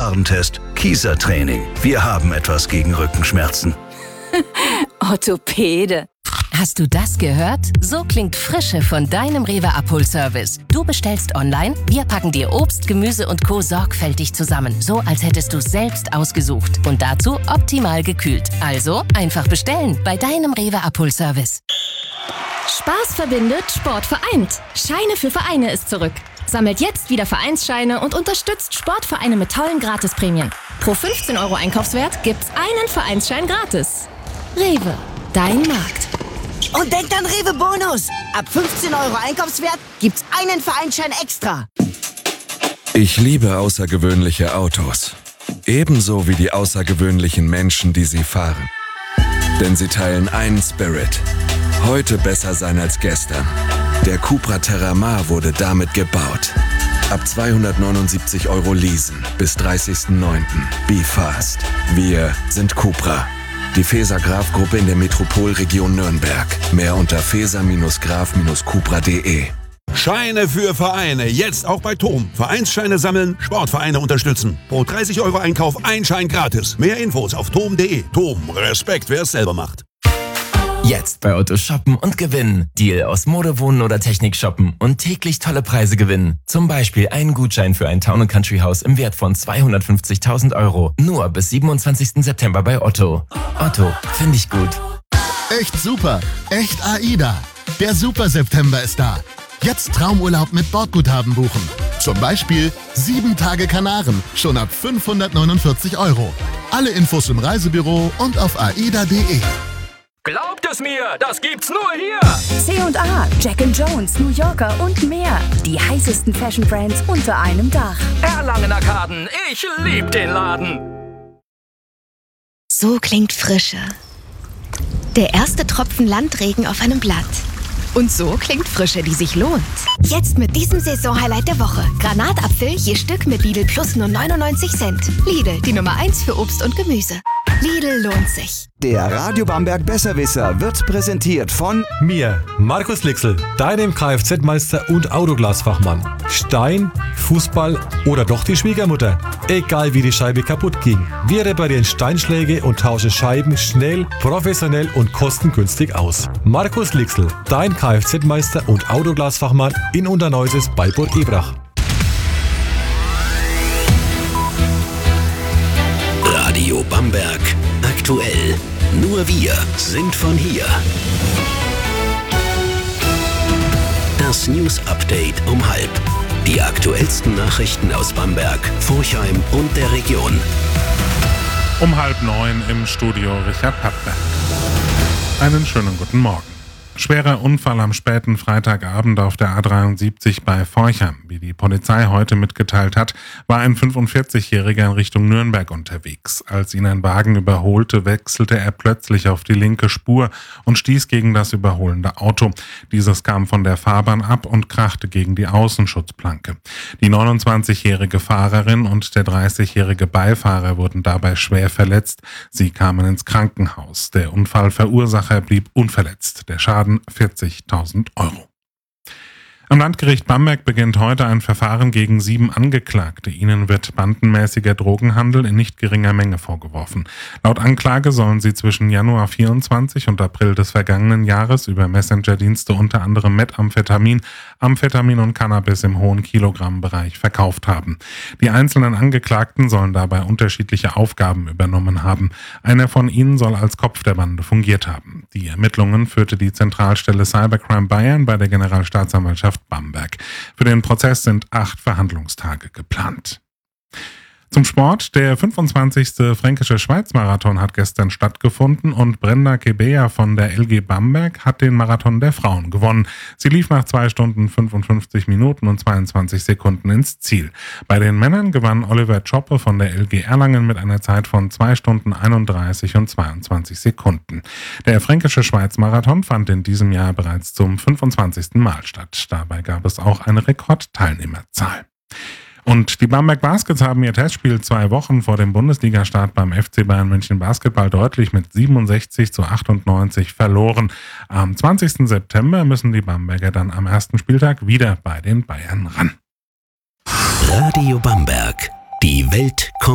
Warentest. Kiesertraining. Wir haben etwas gegen Rückenschmerzen. Orthopäde. Hast du das gehört? So klingt Frische von deinem Rewe-Abholservice. Du bestellst online, wir packen dir Obst, Gemüse und Co. sorgfältig zusammen. So, als hättest du es selbst ausgesucht. Und dazu optimal gekühlt. Also einfach bestellen bei deinem Rewe-Abholservice. Spaß verbindet, Sport vereint. Scheine für Vereine ist zurück. Sammelt jetzt wieder Vereinsscheine und unterstützt Sportvereine mit tollen Gratisprämien. Pro 15 € Einkaufswert gibt's einen Vereinsschein gratis. Rewe, dein Markt. Und denkt an Rewe Bonus. Ab 15 € Einkaufswert gibt's einen Vereinsschein extra. Ich liebe außergewöhnliche Autos. Ebenso wie die außergewöhnlichen Menschen, die sie fahren. Denn sie teilen einen Spirit. Heute besser sein als gestern. Der Cupra Terramar wurde damit gebaut. Ab 279 € leasen bis 30.09. Be fast. Wir sind Cupra. Die Feser-Graf-Gruppe in der Metropolregion Nürnberg. Mehr unter feser-graf-cupra.de. Scheine für Vereine. Jetzt auch bei TOM. Vereinsscheine sammeln, Sportvereine unterstützen. Pro 30 € Einkauf ein Schein gratis. Mehr Infos auf tom.de. TOM. Respekt, wer es selber macht. Jetzt bei Otto shoppen und gewinnen. Deal aus Mode, Wohnen oder Technik shoppen und täglich tolle Preise gewinnen. Zum Beispiel einen Gutschein für ein Town & Country Haus im Wert von 250.000 €. Nur bis 27. September bei Otto. Otto, finde ich gut. Echt super. Echt AIDA. Der Super September ist da. Jetzt Traumurlaub mit Bordguthaben buchen. Zum Beispiel 7 Tage Kanaren, schon ab 549 €. Alle Infos im Reisebüro und auf aida.de. Glaubt es mir, das gibt's nur hier! C&A, Jack & Jones, New Yorker und mehr. Die heißesten Fashion-Brands unter einem Dach. Erlangen-Arkaden, ich lieb den Laden! So klingt Frische. Der erste Tropfen Landregen auf einem Blatt. Und so klingt Frische, die sich lohnt. Jetzt mit diesem Saison-Highlight der Woche. Granatapfel je Stück mit Lidl Plus nur 99 Cent. Lidl, die Nummer 1 für Obst und Gemüse. Lidl lohnt sich. Der Radio Bamberg Besserwisser wird präsentiert von mir, Markus Lixl, deinem Kfz-Meister und Autoglasfachmann. Stein, Fußball oder doch die Schwiegermutter. Egal wie die Scheibe kaputt ging. Wir reparieren Steinschläge und tauschen Scheiben schnell, professionell und kostengünstig aus. Markus Lixl, dein Kfz-Meister und Autoglasfachmann in Unterneuses bei Burg Ebrach. Radio Bamberg. Aktuell. Nur wir sind von hier. Das News Update um 12:30. Die aktuellsten Nachrichten aus Bamberg, Forchheim und der Region. Um 8:30 im Studio Richard Pappberg. Einen schönen guten Morgen. Schwerer Unfall am späten Freitagabend auf der A73 bei Forchheim. Wie die Polizei heute mitgeteilt hat, war ein 45-Jähriger in Richtung Nürnberg unterwegs. Als ihn ein Wagen überholte, wechselte er plötzlich auf die linke Spur und stieß gegen das überholende Auto. Dieses kam von der Fahrbahn ab und krachte gegen die Außenschutzplanke. Die 29-jährige Fahrerin und der 30-jährige Beifahrer wurden dabei schwer verletzt. Sie kamen ins Krankenhaus. Der Unfallverursacher blieb unverletzt. Der Schaden 40.000 €. Am Landgericht Bamberg beginnt heute ein Verfahren gegen 7 Angeklagte. Ihnen wird bandenmäßiger Drogenhandel in nicht geringer Menge vorgeworfen. Laut Anklage sollen sie zwischen Januar 24 und April des vergangenen Jahres über Messenger-Dienste unter anderem Methamphetamin, Amphetamin und Cannabis im hohen Kilogrammbereich verkauft haben. Die einzelnen Angeklagten sollen dabei unterschiedliche Aufgaben übernommen haben. Einer von ihnen soll als Kopf der Bande fungiert haben. Die Ermittlungen führte die Zentralstelle Cybercrime Bayern bei der Generalstaatsanwaltschaft Bamberg. Für den Prozess sind 8 Verhandlungstage geplant. Zum Sport. Der 25. Fränkische Schweiz-Marathon hat gestern stattgefunden und Brenda Kebea von der LG Bamberg hat den Marathon der Frauen gewonnen. Sie lief nach 2 Stunden 55 Minuten und 22 Sekunden ins Ziel. Bei den Männern gewann Oliver Tschoppe von der LG Erlangen mit einer Zeit von 2 Stunden 31 und 22 Sekunden. Der Fränkische Schweiz-Marathon fand in diesem Jahr bereits zum 25. Mal statt. Dabei gab es auch eine Rekordteilnehmerzahl. Und die Bamberg Baskets haben ihr Testspiel 2 Wochen vor dem Bundesligastart beim FC Bayern München Basketball deutlich mit 67-98 verloren. Am 20. September müssen die Bamberger dann am ersten Spieltag wieder bei den Bayern ran. Radio Bamberg. Die Welt kommt.